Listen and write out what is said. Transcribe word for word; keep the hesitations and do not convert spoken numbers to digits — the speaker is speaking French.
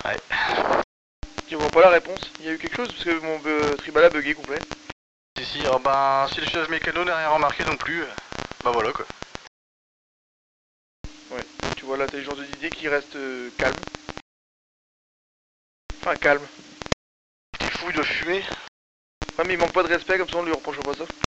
Ouais. Je vois pas la réponse. Il y a eu quelque chose parce que mon euh, tribal a bugué complet. Si, si, oh, ben, si le chef mécano n'a rien remarqué non plus, bah voilà quoi. Ouais, tu vois l'intelligence de Didier qui reste euh, calme. Enfin, calme. T'es fou, il doit fumer. Ouais, mais il manque pas de respect, comme ça on lui reproche pas ça.